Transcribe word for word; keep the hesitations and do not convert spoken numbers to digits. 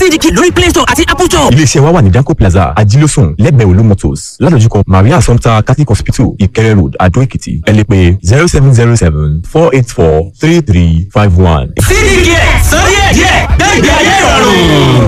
C D K lórí Play Store àti Apple Store. Ilé-iṣẹ́ wa wà ní Danco Plaza, Ajílósùn, lẹ́gbẹ̀ẹ́ Olú Motors, ládojúkọ Maria Assumpta Catholic Hospital, Ìkẹrẹ Road, Adó Èkìtì. Ẹ lè pè zero seven zero seven four eight four three three five one. C D K sọ díẹ̀ díẹ̀ gbẹ́gbẹ́ ayé ìrọ̀rùn.